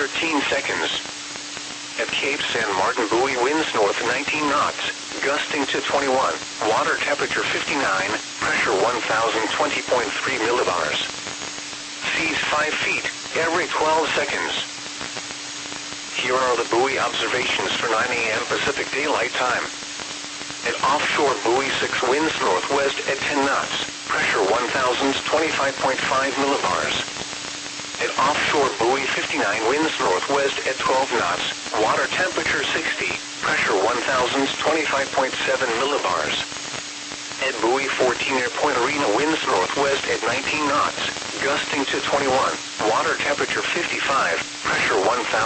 13 seconds. At Cape San Martin buoy, winds north 19 knots, gusting to 21, water temperature 59, pressure 1020.3 millibars. Seas 5 feet, every 12 seconds. Here are the buoy observations for 9 a.m. Pacific Daylight Time. At offshore buoy 6, winds northwest at 10 knots, pressure 1025.5 millibars. At offshore buoy 59, winds northwest at 12 knots, water temperature 60, pressure 1025.7 millibars. At buoy 14 near Point Arena, winds northwest at 19 knots, gusting to 21, water temperature 55, pressure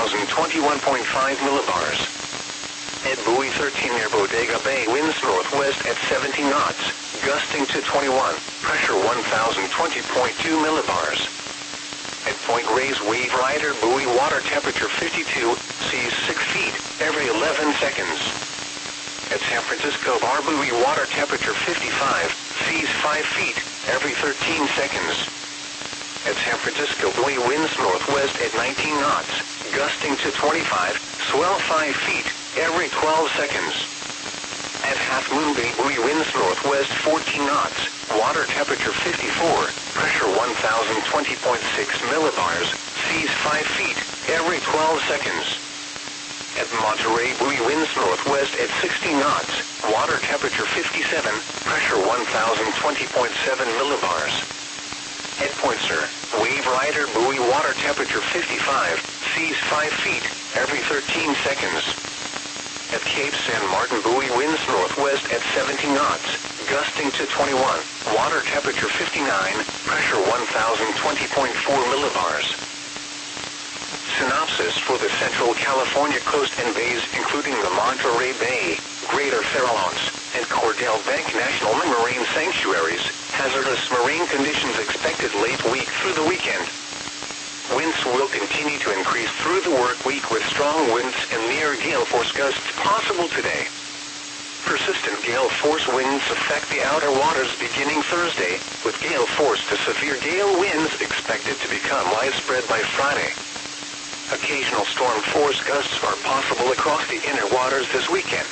1021.5 millibars. At buoy 13 near Bodega Bay, winds northwest at 17 knots, gusting to 21, pressure 1020.2 millibars. At Point Reyes Wave Rider buoy, water temperature 52, seas 6 feet, every 11 seconds. At San Francisco Bar buoy, water temperature 55, seas 5 feet, every 13 seconds. At San Francisco buoy, winds northwest at 19 knots, gusting to 25, swell 5 feet, every 12 seconds. At Half Moon Bay buoy, winds northwest 14 knots, water temperature 54, pressure 1020.6 millibars, seas 5 feet, every 12 seconds. At Monterey buoy, winds northwest at 60 knots, water temperature 57, pressure 1020.7 millibars. At Point Sur, Wave Rider buoy, water temperature 55, seas 5 feet, every 13 seconds. At Cape San Martin buoy, winds northwest at 17 knots, gusting to 21, water temperature 59, pressure 1020.4 millibars. Synopsis for the Central California coast and bays, including the Monterey Bay, Greater Farallones, and Cordell Bank National Marine Sanctuaries. Hazardous marine conditions expected late week through the weekend. Winds will continue to increase through the work week with strong winds and near gale force gusts possible today. Persistent gale force winds affect the outer waters beginning Thursday, with gale force to severe gale winds expected to become widespread by Friday. Occasional storm force gusts are possible across the inner waters this weekend.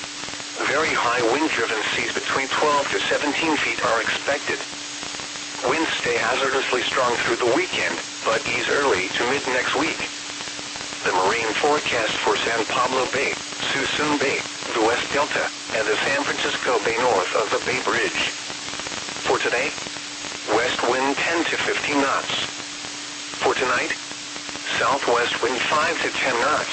Very high wind-driven seas between 12 to 17 feet are expected. Winds stay hazardously strong through the weekend, but ease early to mid-next week. The marine forecast for San Pablo Bay, Suisun Bay, the West Delta, and the San Francisco Bay north of the Bay Bridge. For today, west wind 10 to 15 knots. For tonight, southwest wind 5 to 10 knots.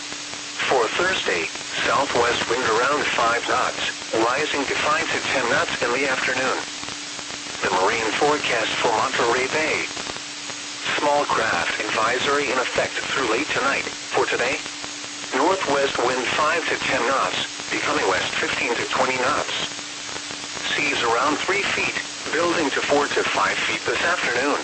For Thursday, southwest wind around 5 knots, rising to 5 to 10 knots in the afternoon. The marine forecast for Monterey Bay. Small craft advisory in effect through late tonight. For today, northwest wind 5 to 10 knots, becoming west 15 to 20 knots. Seas around 3 feet, building to 4 to 5 feet this afternoon.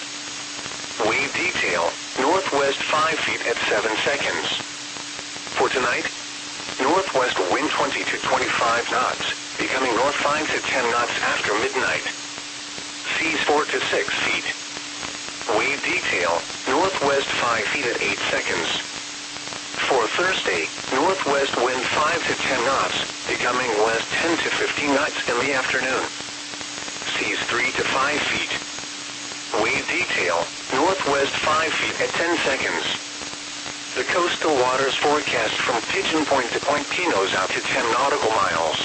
Wave detail, northwest 5 feet at 7 seconds. For tonight, northwest wind 20 to 25 knots, becoming north 5 to 10 knots after midnight. Seas 4 to 6 feet. Wave detail, northwest 5 feet at 8 seconds. For Thursday, northwest wind 5 to 10 knots, becoming west 10 to 15 knots in the afternoon. Seas 3 to 5 feet. Wave detail, northwest 5 feet at 10 seconds. The coastal waters forecast from Pigeon Point to Point Pinos out to 10 nautical miles.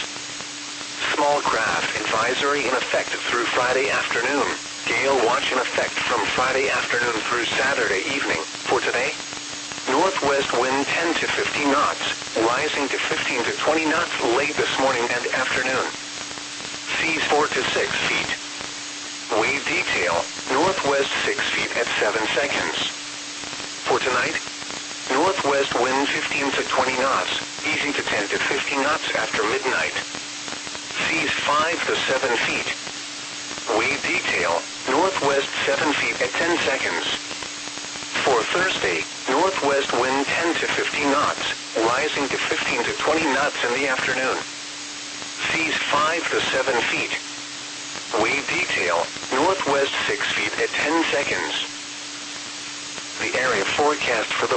Small craft advisory in effect through Friday afternoon. Gale watch in effect from Friday afternoon through Saturday evening. For today, northwest wind 10 to 15 knots, rising to 15 to 20 knots late this morning and afternoon. Seas 4 to 6 feet. Wave detail, northwest 6 feet at 7 seconds. For tonight, northwest wind 15 to 20 knots, easing to 10 to 15 knots after midnight. Seas 5 to 7 feet. Wave detail, northwest 7 feet at 10 seconds. For Thursday, northwest wind 10 to 15 knots, rising to 15 to 20 knots in the afternoon. Seas 5 to 7 feet. Wave detail, northwest 6 feet at 10 seconds. The area forecast for the